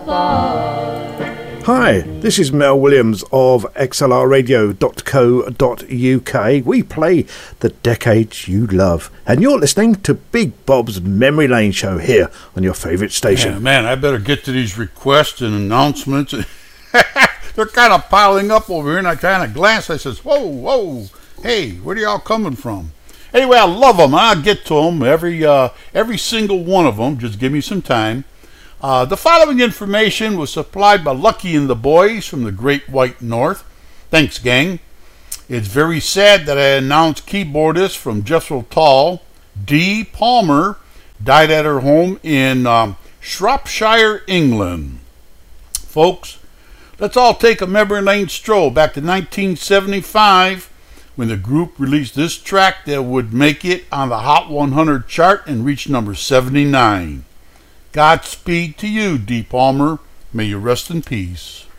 Hi, this is Mel Williams of xlrradio.co.uk. We play the decades you love, and you're listening to Big Bob's Memory Lane show here on your favourite station. Yeah, man, I better get to these requests and announcements. They're kind of piling up over here, and I kind of glance. I says, whoa, hey, where are y'all coming from? Anyway, I love them. I'll get to them, every single one of them. Just give me some time. The following information was supplied by Lucky and the Boys from the Great White North. Thanks, gang. It's very sad that I announced keyboardist from Jethro Tull, Dee Palmer, died at her home in Shropshire, England. Folks, let's all take a memory lane stroll back to 1975 when the group released this track that would make it on the Hot 100 chart and reach number 79. Godspeed to you, Dee Palmer. May you rest in peace.